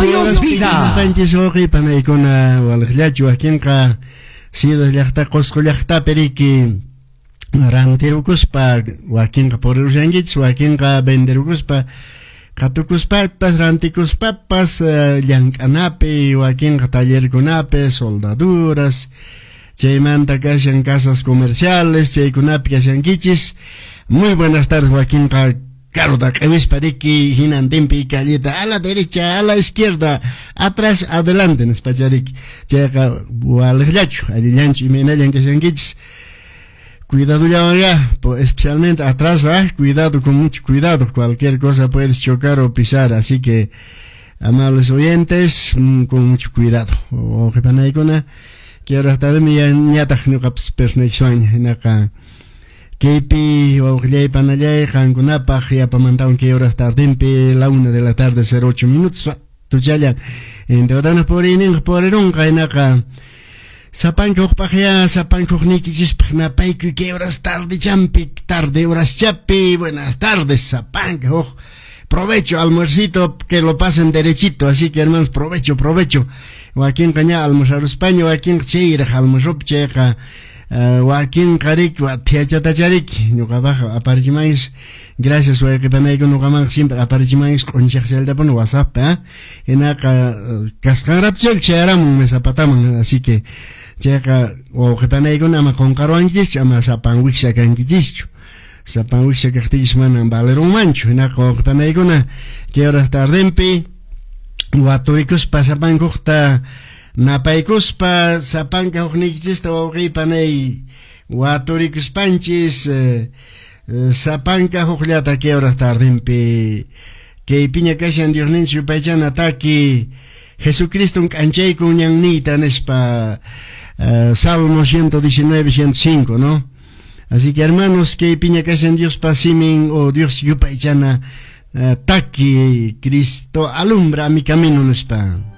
Radio Vida. Panchis oqi panaykuna walaqllachu wakinqa sido llaqta qusqu llaqta periki rantirukuspa wakinqa puriruyankichis wakinqa venderukuspa qhatukuspapas rantikuspapas llank'anapi wakinqa tallerkunapi soldaduras chaymanta kashan casas comerciales chaykunapi kashankichis. Muy buenas tardes wakinqa Caruda Kawispariki, Hinantimpi, Callita, a la derecha, a la izquierda, atrás, adelante, en Spacharik, Checa, Bualejacho, Adillancho y Menayan que se cuidado ya, especialmente atrás, cuidado, con mucho cuidado, cualquier cosa puedes chocar o pisar, así que, amables oyentes, con mucho cuidado. O que panaikona, que ahora está de mi ñataj no caps personificación, en acá. Keipi o Gley Panayay, Hangunapaj, y apamantaron que horas tardempe, la 1 de la tarde, 08 minutos, tuchaya, en Teodanos por Inin, por Erunga, en acá. Sapanko Pajea, Sapanko Nikis, Pnapaiku, que horas tarde, Champic, tarde, horas chapi, buenas tardes, Sapanko. Provecho, almuercito, que lo pasen derechito, así que hermanos, provecho. O aquí en Caña, almorzar España, o aquí en Cheira, almorzar Checa. Joaquín Carik, Tiachatacharik, Nukabaja, Aparchimais, gracias, Huequepanaico, Nukaman, siempre Aparchimais, con Chexelda por WhatsApp, en acá, Cascaratzel, Chearam, me zapataman, así que, Checa, o Jepanaico, Nama con Caruanquis, ama Zapanwixa Canquichicho, Zapanwixa Cactisman, Valero Mancho, en acá, o Jepanaico, que ahora tardempe, Guaturicos, Pasapancosta, Napaikuspa sapanka huknikchista wawqiypanay waturikuspanchis sapanka hukllata que horas tardempi que piña kashan Diosninchis yupaychana taki Jesucristo k'anchaykun ñanniyta nispa Salmo 119, 105, ¿no? Así que hermanos, que piña kashan Dios pasimin o Dios yupaychana taki Cristo alumbra mi camino nispa.